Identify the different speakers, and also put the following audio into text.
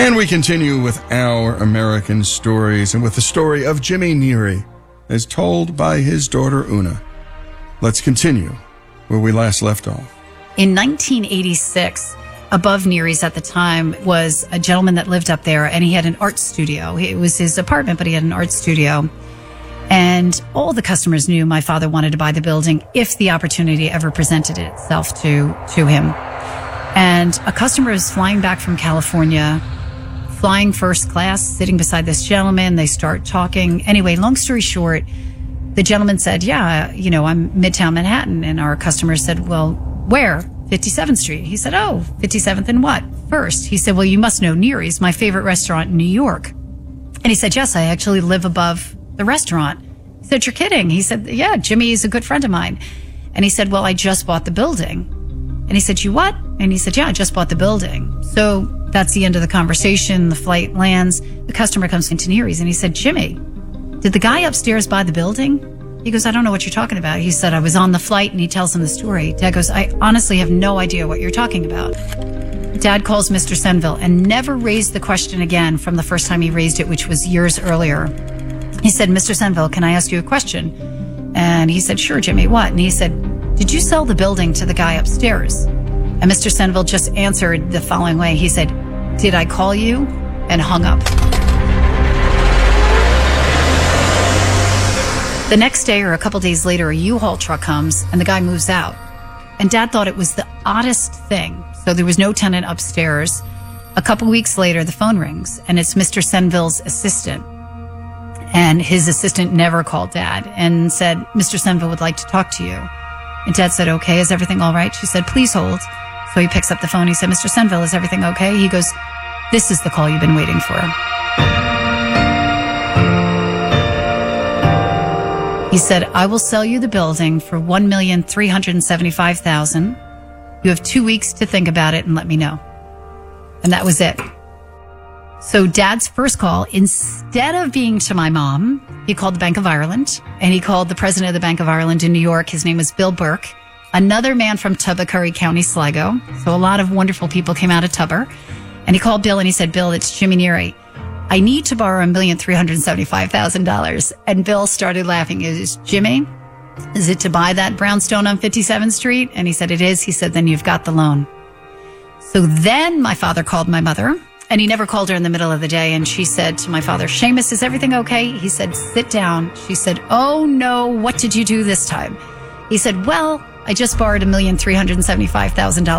Speaker 1: And we continue with our American stories and with the story of Jimmy Neary as told by his daughter Una. Let's continue where we last left off.
Speaker 2: In 1986, above Neary's at the time was a gentleman that lived up there, and he had an art studio. It was his apartment, but he had an art studio. And all the customers knew my father wanted to buy the building if the opportunity ever presented itself to him. And a customer was flying back from California, flying first class, sitting beside this gentleman. They start talking. Anyway, long story short, the gentleman said, yeah, I'm Midtown Manhattan. And our customer said, well, where? 57th Street. He said, oh, 57th and what? First. He said, well, you must know Neary's, my favorite restaurant in New York. And he said, yes, I actually live above the restaurant. He said, you're kidding. He said, yeah, Jimmy is a good friend of mine. And he said, well, I just bought the building. And he said, you what? And he said, yeah, I just bought the building. So that's the end of the conversation. The flight lands. The customer comes into Neary's and he said, Jimmy, did the guy upstairs buy the building? He goes, I don't know what you're talking about. He said, I was on the flight, and he tells him the story. Dad goes, I honestly have no idea what you're talking about. Dad calls Mr. Senville and never raised the question again from the first time he raised it, which was years earlier. He said, Mr. Senville, can I ask you a question? And he said, sure, Jimmy, what? And he said, did you sell the building to the guy upstairs? And Mr. Senville just answered the following way. He said, did I call you? And hung up. The next day or a couple days later, a U-Haul truck comes and the guy moves out. And Dad thought it was the oddest thing. So there was no tenant upstairs. A couple weeks later, the phone rings and it's Mr. Senville's assistant. And his assistant never called Dad and said, Mr. Senville would like to talk to you. And Dad said, okay, is everything all right? She said, please hold. So he picks up the phone. He said, Mr. Senville, is everything okay? He goes, this is the call you've been waiting for. He said, I will sell you the building for $1,375,000. You have 2 weeks to think about it and let me know. And that was it. So Dad's first call, instead of being to my mom, he called the Bank of Ireland, and he called the president of the Bank of Ireland in New York. His name was Bill Burke, another man from Tubba, Curry County, Sligo. So a lot of wonderful people came out of Tubba. And he called Bill and he said, Bill, it's Jimmy Neary. I need to borrow $1,375,000. And Bill started laughing. Is Jimmy, is it to buy that brownstone on 57th Street? And he said, it is. He said, then you've got the loan. So then my father called my mother, and he never called her in the middle of the day. And she said to my father, Seamus, is everything okay? He said, sit down. She said, oh no, what did you do this time? He said, well, I just borrowed $1,375,000